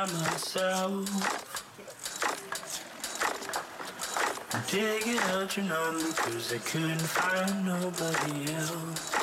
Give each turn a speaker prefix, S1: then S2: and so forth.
S1: by myself. I'm taking out your number 'cause I couldn't find nobody else.